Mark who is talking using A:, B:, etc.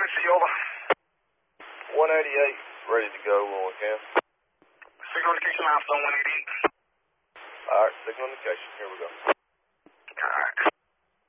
A: frequency, over.
B: 188, ready to go when we can.
A: Signal indication, milestone 188.
B: Alright, signal indication, here we go.